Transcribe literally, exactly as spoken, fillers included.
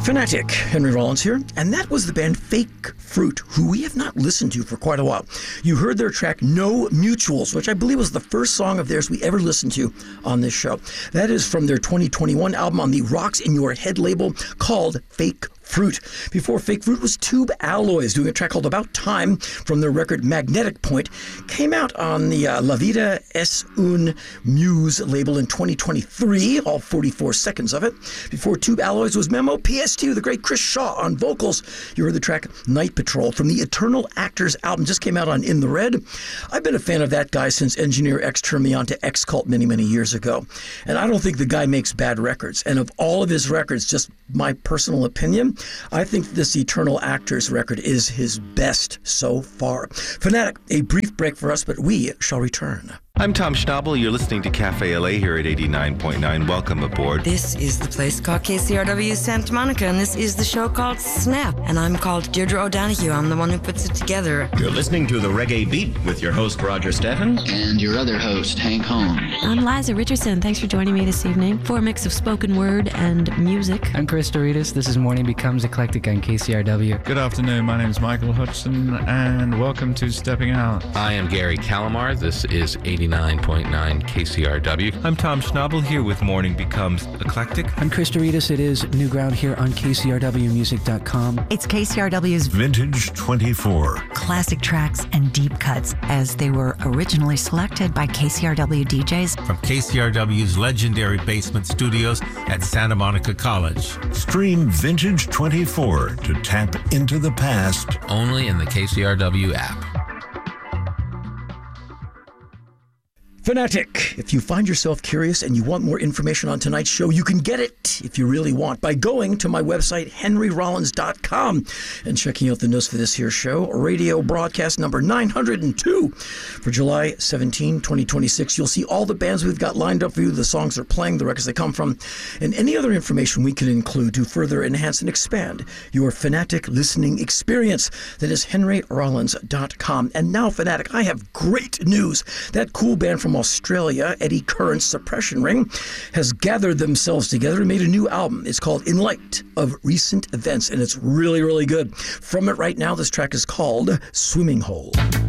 Fanatic, Henry Rollins here, and that was the band Fake Fruit, who we have not listened to for quite a while. You heard their track No Mutuals, which I believe was the first song of theirs we ever listened to on this show. That is from their twenty twenty-one album on the Rocks in Your Head label called Fake Fruit. Before Fake Fruit was Tube Alloys, doing a track called About Time from their record Magnetic Point. Came out on the uh, La Vida es un Muse label in twenty twenty-three, all forty-four seconds of it. Before Tube Alloys was Memo P S two, the great Chris Shaw on vocals. You heard the track Night Patrol from the Eternal Actors album, just came out on In the Red. I've been a fan of that guy since Engineer X turned me on to X-Cult many, many years ago. And I don't think the guy makes bad records. And of all of his records, just my personal opinion, I think this Eternal Actors record is his best so far. Fanatic, a brief break for us, but we shall return. I'm Tom Schnabel. You're listening to Cafe L A here at eighty-nine point nine. Welcome aboard. This is the place called K C R W Santa Monica, and this is the show called Snap. And I'm called Deirdre O'Donoghue. I'm the one who puts it together. You're listening to The Reggae Beat with your host, Roger Steffens. And your other host, Hank Holmes. I'm Liza Richardson. Thanks for joining me this evening for a mix of spoken word and music. I'm Chris Doritas. This is Morning Becomes Eclectic on K C R W. Good afternoon. My name is Michael Hudson, and welcome to Stepping Out. I am Gary Calamar. This is eighty-nine point nine K C R W. I'm Tom Schnabel here with Morning Becomes Eclectic. I'm Chris Doritas. It is New Ground here on K C R W music dot com. It's K C R W's Vintage twenty-four. Classic tracks and deep cuts as they were originally selected by K C R W D Js. From K C R W's legendary basement studios at Santa Monica College. Stream Vintage twenty-four to tap into the past. Only in the K C R W app. Fanatic, if you find yourself curious and you want more information on tonight's show, you can get it, if you really want, by going to my website, henry rollins dot com, and checking out the notes for this here show, radio broadcast number nine hundred two for July seventeenth, twenty twenty-six. You'll see all the bands we've got lined up for you, the songs they're playing, the records they come from, and any other information we can include to further enhance and expand your Fanatic listening experience. That is henry rollins dot com. And now, Fanatic, I have great news. That cool band from Australia, Eddie Current's Suppression Ring, has gathered themselves together and made a new album. It's called In Light of Recent Events, and it's really, really good. From it right now, this track is called Swimming Hole.